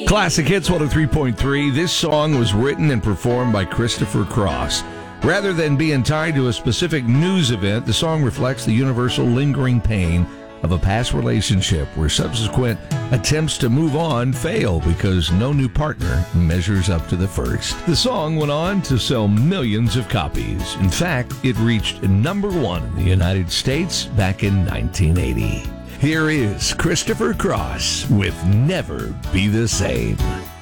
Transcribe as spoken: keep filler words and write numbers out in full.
Classic Hits one oh three point three. This song was written and performed by Christopher Cross. Rather than being tied to a specific news event, the song reflects the universal lingering pain of a past relationship where subsequent attempts to move on fail because no new partner measures up to the first. The song went on to sell millions of copies. In fact, it reached number one in the United States back in nineteen eighty. Here is Christopher Cross with Never Be the Same.